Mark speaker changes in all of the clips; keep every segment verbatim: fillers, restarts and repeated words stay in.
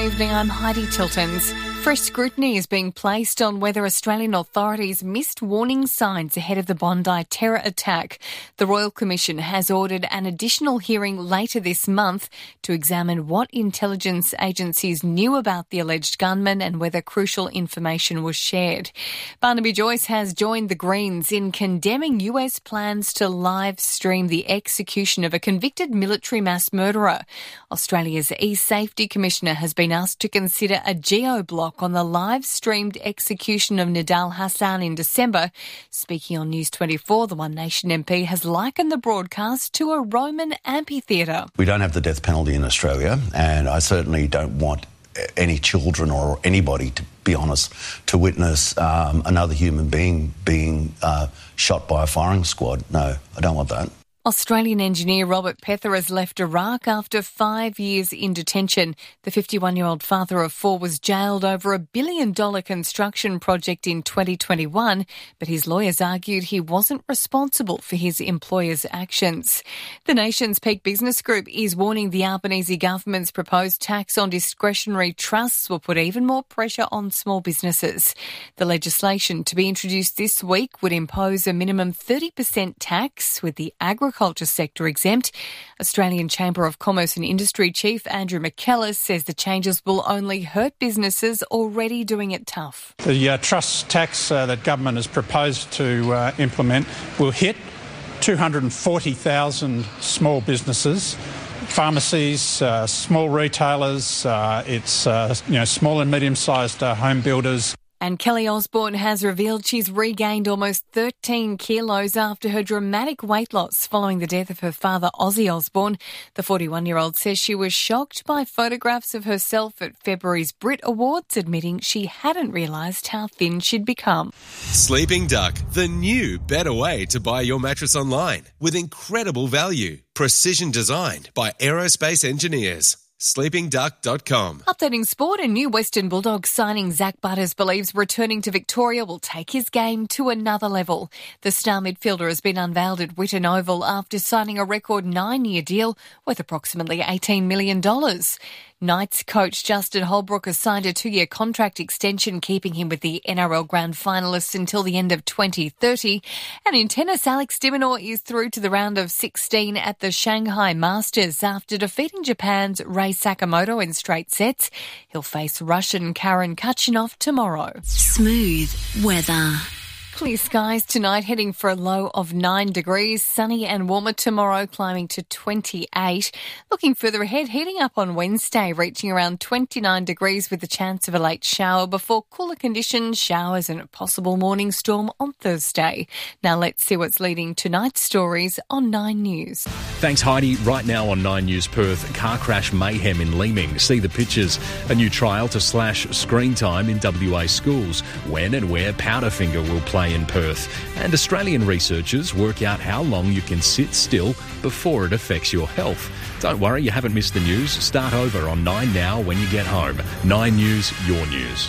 Speaker 1: Evening, I'm Heidi Tiltons. Fresh scrutiny is being placed on whether Australian authorities missed warning signs ahead of the Bondi terror attack. The Royal Commission has ordered an additional hearing later this month to examine what intelligence agencies knew about the alleged gunman and whether crucial information was shared. Barnaby Joyce has joined the Greens in condemning U S plans to live stream the execution of a convicted military mass murderer. Australia's E-Safety Commissioner has been asked to consider a geo-block on the live-streamed execution of Nidal Hassan in December. Speaking on News twenty-four, the One Nation M P has likened the broadcast to a Roman amphitheatre.
Speaker 2: We don't have the death penalty in Australia, and I certainly don't want any children or anybody, to be honest, to witness um, another human being being uh, shot by a firing squad. No, I don't want that.
Speaker 1: Australian engineer Robert Pether has left Iraq after five years in detention. The fifty-one-year-old father of four was jailed over a billion-dollar construction project in twenty twenty-one, but his lawyers argued he wasn't responsible for his employer's actions. The nation's Peak Business Group is warning the Albanese government's proposed tax on discretionary trusts will put even more pressure on small businesses. The legislation to be introduced this week would impose a minimum thirty percent tax, with the agriculture Agriculture sector exempt. Australian Chamber of Commerce and Industry Chief Andrew McKellar says the changes will only hurt businesses already doing it tough.
Speaker 3: The uh, trust tax uh, that government has proposed to uh, implement will hit two hundred forty thousand small businesses, pharmacies, uh, small retailers, uh, it's uh, you know small and medium-sized uh, home builders.
Speaker 1: And Kelly Osbourne has revealed she's regained almost thirteen kilos after her dramatic weight loss following the death of her father, Ozzy Osbourne. The forty-one-year-old says she was shocked by photographs of herself at February's Brit Awards, admitting she hadn't realised how thin she'd become.
Speaker 4: Sleeping Duck, the new, better way to buy your mattress online with incredible value. Precision designed by aerospace engineers. sleeping duck dot com.
Speaker 1: Updating sport, a new Western Bulldogs signing Zach Butters believes returning to Victoria will take his game to another level. The star midfielder has been unveiled at Whitten Oval after signing a record nine-year deal worth approximately eighteen million dollars. Knights coach Justin Holbrook has signed a two-year contract extension, keeping him with the N R L Grand Finalists until the end of twenty thirty. And in tennis, Alex de Minaur is through to the round of sixteen at the Shanghai Masters after defeating Japan's Rei Sakamoto in straight sets. He'll face Russian Karen Khachanov tomorrow.
Speaker 5: Smooth weather.
Speaker 1: Clear skies tonight, heading for a low of nine degrees. Sunny and warmer tomorrow, climbing to twenty-eight. Looking further ahead, heating up on Wednesday, reaching around twenty-nine degrees with a chance of a late shower before cooler conditions, showers and a possible morning storm on Thursday. Now let's see what's leading tonight's stories on Nine News.
Speaker 6: Thanks, Heidi. Right now on Nine News Perth, car crash mayhem in Leeming. See the pictures. A new trial to slash screen time in W A schools. When and where Powderfinger will play in Perth. And Australian researchers work out how long you can sit still before it affects your health. Don't worry, you haven't missed the news. Start over on Nine Now when you get home. Nine News, your news.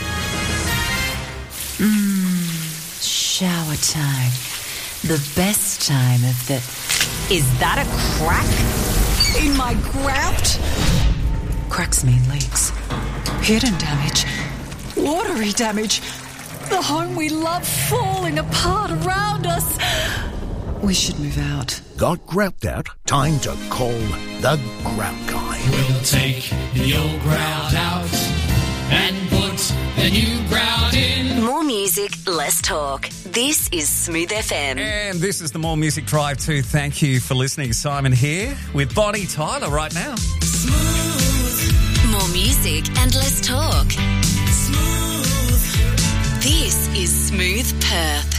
Speaker 5: Mmm, shower time. The best time of the... Is that a crack in my grout? Cracks mean leaks. Hidden damage. Watery damage. The home we love falling apart around us. We should move out.
Speaker 7: Got grout out? Time to call the Grout Guy.
Speaker 8: We'll take the old grout out and put the new grout in.
Speaker 5: More music, less talk. This is Smooth F M.
Speaker 9: And this is the More Music Drive too. Thank you for listening. Simon here with Bonnie Tyler right now.
Speaker 5: Smooth. More music and less talk. This is Smooth Perth.